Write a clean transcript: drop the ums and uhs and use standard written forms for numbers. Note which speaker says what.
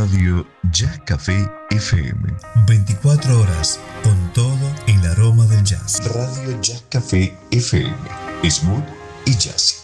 Speaker 1: Radio Jazz Café FM.
Speaker 2: 24 horas con todo el aroma del jazz.
Speaker 1: Radio Jazz Café FM. Smooth y jazz.